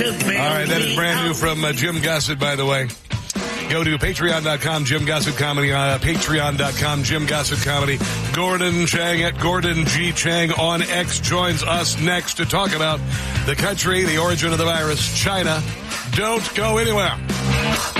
right, that is brand new from Jim Gossett, by the way. Go to patreon.com, Jim Gossett Comedy, patreon.com, Jim Gossett Comedy. Gordon Chang at Gordon G. Chang on X joins us next to talk about the country, the origin of the virus, China. Don't go anywhere.